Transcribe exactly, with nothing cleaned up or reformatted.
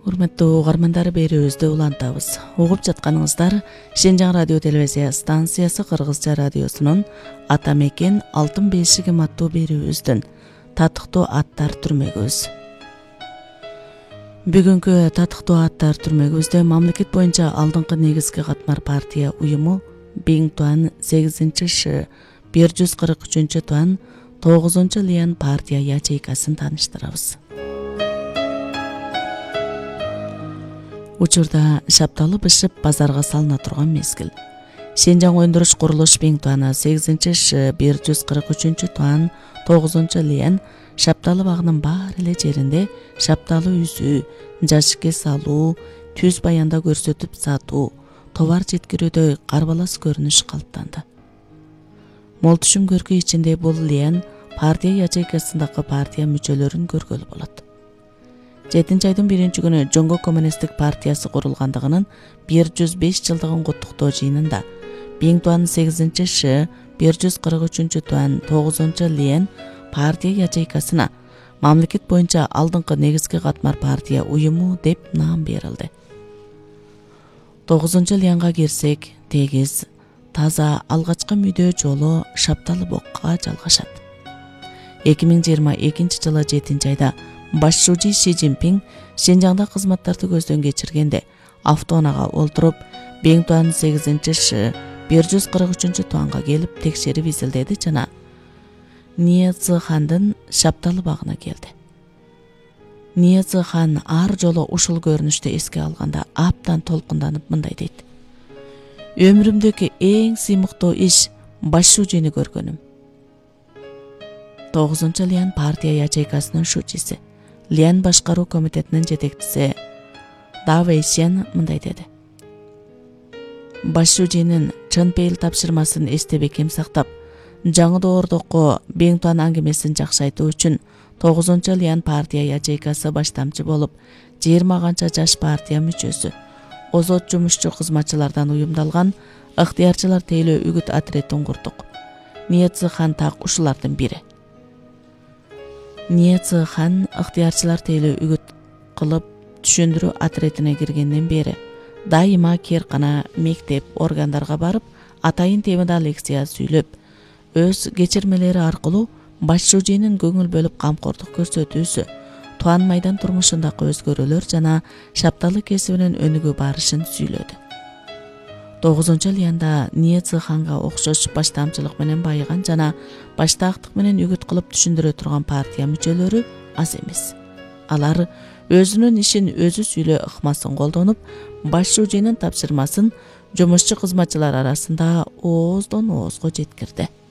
Урматтуу угармандар, берүүбүздү улантабыз. Угуп жатканыңыздар Шенжаң радио телевизия станциясы Кыргызча радиосунун Ата мекен алтын бешигим аттуу берүүбүздүн Татыктуу аттар түрмөгүбүз. Бүгүнкү Татыктуу аттар түрмөгүбүздө мамлекет боюнча алдыңкы негизги катмар партия уюму Биңтуан сегизинчи Ш бир жүз кырк үчүнчү Туан тогузунчу Лиан партия ячейкасын тааныштырабыз. Учурда шапталы бышып базарга салына турган мезгил. Шенжаң өндүрүш курулуш Биңтуаны сегизинчи Ш бир жүз кырк үчүнчү Туан тогузунчу Лиан шапталы багынын баары эле жеринде шапталы үзүү, жашикке салуу, түз баянда көрсөтүп сатуу, товар жеткирүүдө карбалас көрүнүш калыптанды. Мол түшүм көркү ичинде бул Лиан партия ячейкасындагы партия мүчөлөрүн көргөлү болот. жетинчи айдын биринчи күнү Жоңго коммунисттик партиясы курулгандыгынын бир жүз беш жылдыгын куттуктоо жыйынында Биңтуан сегизинчи Ш бир жүз кырк үчүнчү Туан тогузунчу Лиан партия ячейкасына мамлекет боюнча алдыңкы негизги катмар партия уюму деп наам берилди. тогузунчу Лианга кирсек, тегиз, таза алгачкы мүдөө жолу шапталы бокка жалгашат. эки миң жыйырма экинчи жылы жетинчи айда Башчужи Ши Цзиньпин Шенжаңда кызматтарды көздөн кечиргенде автоунаага олтуруп Биңтуан сегизинчи Ш бир жүз кырк үчүнчү Туанга келип текшерип изилдеди жана Ния Цзыхандын шапталы багына келди. Ния Цзыхан ар жолу ушул көрүнүштү эске алганда аптан толкунданып мындай дейт: Өмүрүмдөгү эң сыймыктуу иш Башчужини көргөнүм. тогузунчу Лиан партия ячейкасынын шучиси, Лиан башкаруу комитетинин жетекчиси Да Вэйшен мындай деди: Башчужинин чын пейил тапшырмасын эсте бекем сактап, жаңы доордокко Биңтуан аңгемесин жакшы айтуу үчүн тогузунчу Лиан партия ячейкасы баштамчы болуп, жыйырма канча жаш партия мүчөсү, озот жумушчу кызматчылардан уюмдалган ыктыярчылар тейлөө үгүт отрядын курдук. Ния Цзыхан так ушулардын бири. Ния Цзыхан ыктыярчылар тейлөө үгүт кылып түшүндүрүү отрядына киргенден бери дайыма керкана, мектеп, органдарга барып, атайын темада лекция сүйлөп, өз кечирмелери аркылуу Башчужинин көңүл бөлүп камкордук көрсөтүүсү, Туан майдан турмушундагы өзгөрүүлөр жана шапталы кесибинин өнүгүү барышын сүйлөдү. тогузунчу Лианда Ния Цзыханга окшош баштамчылык менен байыган жана баштаактык менен үгүт кылып түшүндүрө турган партия мүчөлөрү аз эмес. Алар өзүнүн ишин өзү сүйлөө ыкмасын колдонуп, Башчужинин тапшырмасын жумушчу кызматчылар арасында ооздон оозго жеткирди.